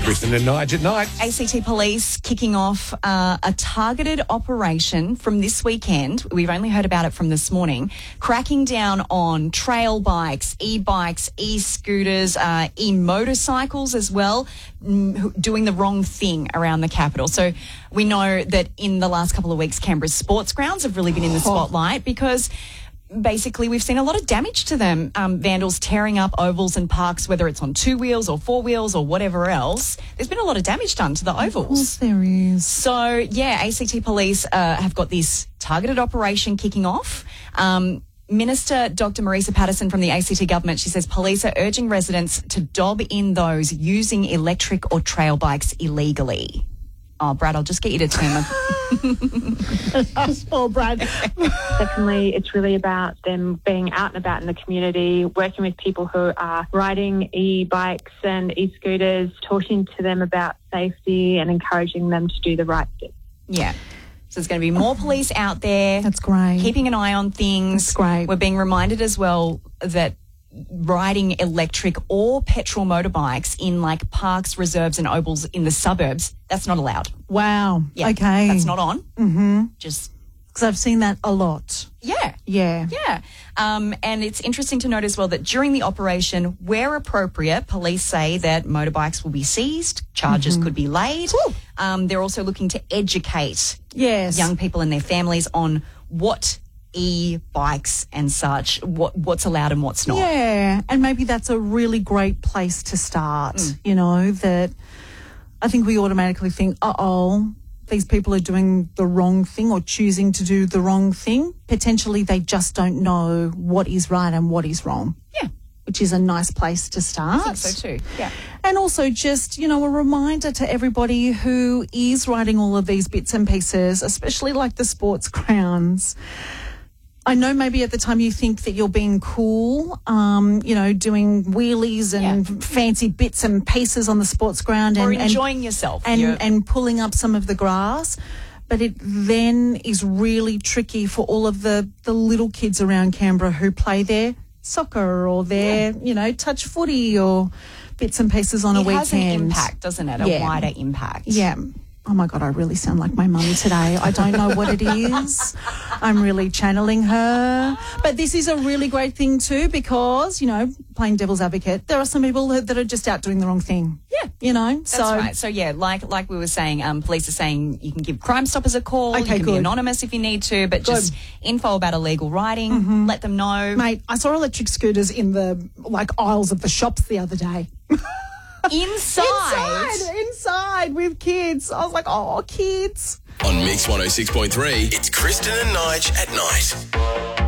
Kristen and Nige at night. ACT Police kicking off a targeted operation from this weekend. We've only heard about it from this morning. Cracking down on trail bikes, e-bikes, e-scooters, e-motorcycles as well, doing the wrong thing around the capital. So we know that in the last couple of weeks, Canberra's sports grounds have really been in the spotlight because basically we've seen a lot of damage to them. Vandals tearing up ovals and parks, whether it's on 2 wheels or 4 wheels or whatever else. There's been a lot of damage done to the ovals. Of course there is. So, yeah, ACT Police have got this targeted operation kicking off. Minister Dr. Marisa Patterson from the ACT government, she says police are urging residents to dob in those using electric or trail bikes illegally. Oh, Brad, I'll just get you to turn them. Oh, Brad. Secondly, it's really about them being out and about in the community, working with people who are riding e-bikes and e-scooters, talking to them about safety and encouraging them to do the right thing. Yeah. So there's going to be more police out there. That's great. Keeping an eye on things. That's great. We're being reminded as well that riding electric or petrol motorbikes in like parks, reserves and ovals in the suburbs, that's not allowed. Wow. Yeah, okay. That's not on. Mm-hmm. Just... Because I've seen that a lot. Yeah. Yeah. Yeah. And it's interesting to note as well that during the operation, where appropriate, police say that motorbikes will be seized, charges could be laid. They're also looking to educate young people and their families on what e-bikes and such, what's allowed and what's not. Yeah, and maybe that's a really great place to start, you know, that I think we automatically think, these people are doing the wrong thing or choosing to do the wrong thing. Potentially they just don't know what is right and what is wrong. Yeah. Which is a nice place to start. I think so too, yeah. And also just, you know, a reminder to everybody who is riding all of these bits and pieces, especially like the sports grounds. I know maybe at the time you think that you're being cool, you know, doing wheelies and fancy bits and pieces on the sports ground. Or enjoying yourself. And pulling up some of the grass. But it then is really tricky for all of the little kids around Canberra who play their soccer or their, you know, touch footy or bits and pieces on a weekend. It has an impact, doesn't it? A wider impact. Yeah. Oh, my God, I really sound like my mum today. I don't know what it is. I'm really channeling her. But this is a really great thing too because, you know, playing devil's advocate, there are some people that are just out doing the wrong thing. Yeah. You know? That's right. So, yeah, like we were saying, police are saying you can give Crime Stoppers a call. Okay, you can be anonymous if you need to, but just info about illegal riding, let them know. Mate, I saw electric scooters in the, like, aisles of the shops the other day. Inside with kids. I was like, oh, kids. On Mix 106.3, it's Kristen and Nige at night.